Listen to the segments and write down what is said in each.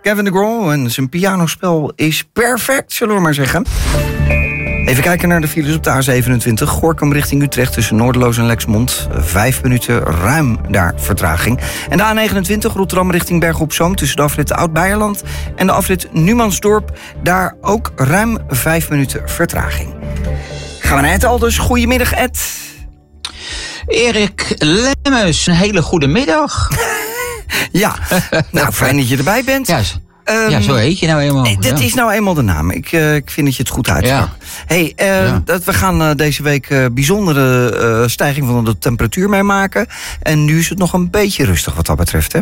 Kevin DeGraw en zijn pianospel is perfect, zullen we maar zeggen. Even kijken naar de files op de A27. Gorinchem richting Utrecht tussen Noorderloos en Lexmond. 5 minuten ruim daar vertraging. En de A29 Rotterdam richting Bergen op Zoom tussen de afrit Oud-Beierland en de afrit Numansdorp. Daar ook ruim 5 minuten vertraging. Gaan we naar Ed Alders. Goedemiddag, Ed. Erik Lemmens, een hele goede middag. Ja, nou fijn dat je erbij bent. Ja, zo heet je nou eenmaal. Dit is nou eenmaal de naam. Ik vind dat je het goed uitsprak. Ja. We gaan deze week bijzondere stijging van de temperatuur meemaken. En nu is het nog een beetje rustig wat dat betreft, hè?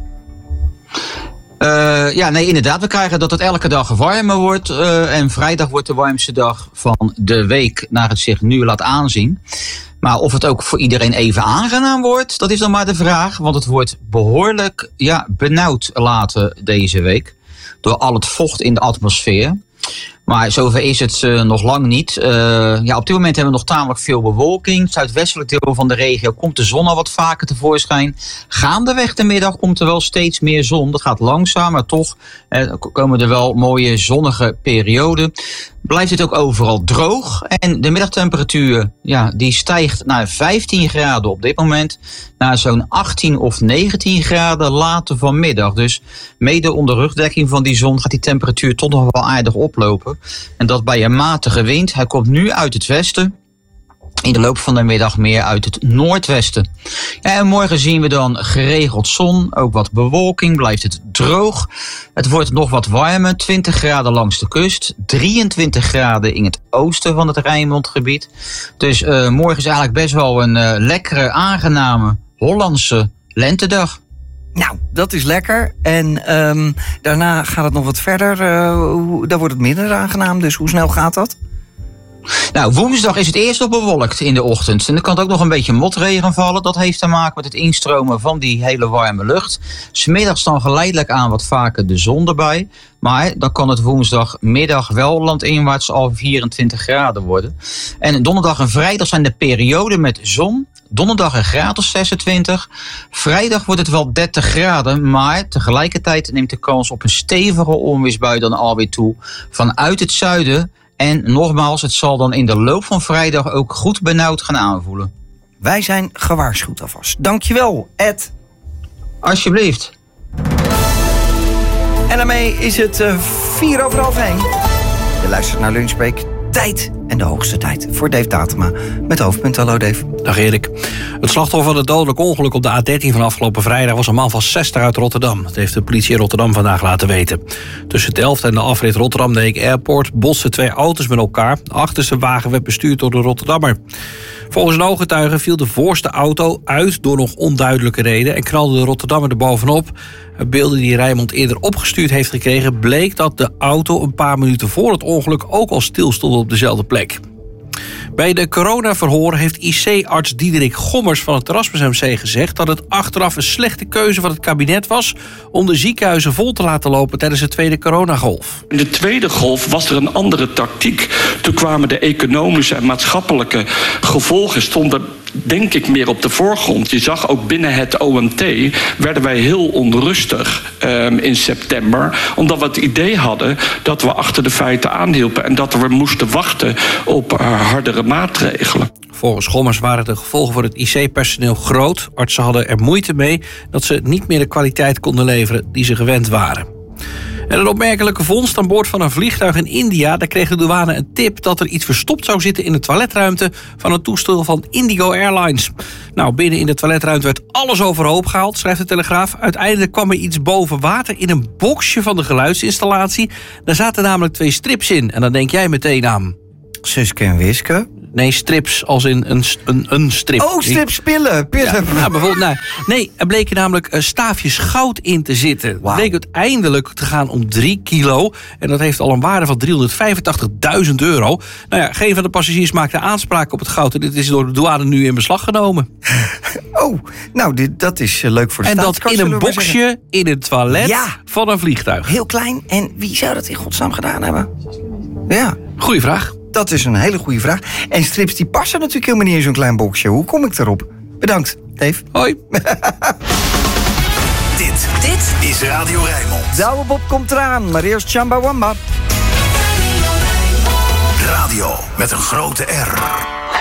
Inderdaad. We krijgen dat het elke dag warmer wordt. En vrijdag wordt de warmste dag van de week, naar het zich nu laat aanzien. Maar of het ook voor iedereen even aangenaam wordt, dat is dan maar de vraag. Want het wordt behoorlijk benauwd later deze week. Door al het vocht in de atmosfeer. Maar zover is het nog lang niet. Op dit moment hebben we nog tamelijk veel bewolking. Het zuidwestelijk deel van de regio komt de zon al wat vaker tevoorschijn. Gaandeweg de middag komt er wel steeds meer zon. Dat gaat langzaam, maar toch komen er wel mooie zonnige perioden. Blijft het ook overal droog. En de middagtemperatuur die stijgt naar 15 graden op dit moment. Naar zo'n 18 of 19 graden later vanmiddag. Dus mede onder rugdekking van die zon gaat die temperatuur toch nog wel aardig oplopen. En dat bij een matige wind. Hij komt nu uit het westen. In de loop van de middag meer uit het noordwesten. En morgen zien we dan geregeld zon, ook wat bewolking, blijft het droog. Het wordt nog wat warmer, 20 graden langs de kust, 23 graden in het oosten van het Rijnmondgebied. Dus morgen is eigenlijk best wel een lekkere, aangename Hollandse lentedag. Nou, dat is lekker. En daarna gaat het nog wat verder. Daar wordt het minder aangenaam, dus hoe snel gaat dat? Nou, woensdag is het eerst nog bewolkt in de ochtend. En er kan ook nog een beetje motregen vallen. Dat heeft te maken met het instromen van die hele warme lucht. 's Middags dan geleidelijk aan wat vaker de zon erbij. Maar dan kan het woensdagmiddag wel landinwaarts al 24 graden worden. En donderdag en vrijdag zijn de perioden met zon. Donderdag een graad of 26. Vrijdag wordt het wel 30 graden. Maar tegelijkertijd neemt de kans op een stevige onweersbui dan alweer toe. Vanuit het zuiden. En nogmaals, het zal dan in de loop van vrijdag ook goed benauwd gaan aanvoelen. Wij zijn gewaarschuwd alvast. Dankjewel, Ed. Alsjeblieft. En daarmee is het 1:04. Je luistert naar Lunchbreak. Tijd en de hoogste tijd voor Dave Datema. Met hoofdpunt. Hallo Dave. Dag Erik. Het slachtoffer van het dodelijk ongeluk op de A13 van afgelopen vrijdag was een man van 60 uit Rotterdam. Dat heeft de politie in Rotterdam vandaag laten weten. Tussen Delft en de afrit Rotterdam-Dijk Airport botsten 2 auto's met elkaar. De achterste wagen werd bestuurd door de Rotterdammer. Volgens een ooggetuige viel de voorste auto uit door nog onduidelijke reden en knalde de Rotterdammer er bovenop. Uit beelden die Rijnmond eerder opgestuurd heeft gekregen bleek dat de auto een paar minuten voor het ongeluk ook al stil stond op dezelfde plek. Bij de coronaverhoor heeft IC-arts Diederik Gommers van het Erasmus MC gezegd dat het achteraf een slechte keuze van het kabinet was om de ziekenhuizen vol te laten lopen tijdens de tweede coronagolf. In de tweede golf was er een andere tactiek. Toen kwamen de economische en maatschappelijke gevolgen stonden denk ik meer op de voorgrond. Je zag ook binnen het OMT werden wij heel onrustig in september. Omdat we het idee hadden dat we achter de feiten aanhielpen. En dat we moesten wachten op hardere maatregelen. Volgens Gommers waren de gevolgen voor het IC-personeel groot. Artsen hadden er moeite mee dat ze niet meer de kwaliteit konden leveren die ze gewend waren. En een opmerkelijke vondst aan boord van een vliegtuig in India. Daar kreeg de douane een tip dat er iets verstopt zou zitten in de toiletruimte van een toestel van Indigo Airlines. Nou, binnen in de toiletruimte werd alles overhoop gehaald, schrijft de Telegraaf. Uiteindelijk kwam er iets boven water in een boxje van de geluidsinstallatie. Daar zaten namelijk 2 strips in. En dan denk jij meteen aan Suske en Wiske. Nee, strips als in een strip. Oh, strips, pillen. Ja, bijvoorbeeld, er bleken namelijk staafjes goud in te zitten. Het bleek uiteindelijk te gaan om 3 kilo. En dat heeft al een waarde van €385.000. Nou ja, geen van de passagiers maakte aanspraak op het goud. En dit is door de douane nu in beslag genomen. Oh, nou, dat is leuk voor de staatskast. En dat in een boxje in het toilet van een vliegtuig. Heel klein. En wie zou dat in godsnaam gedaan hebben? Ja. Goeie vraag. Dat is een hele goede vraag. En strips die passen natuurlijk helemaal niet in zo'n klein boxje. Hoe kom ik daarop? Bedankt, Dave. Hoi. Dit Dit is Radio Rijnmond. Douwe Bob komt eraan, maar eerst Chamba Wamba. Radio met een grote R.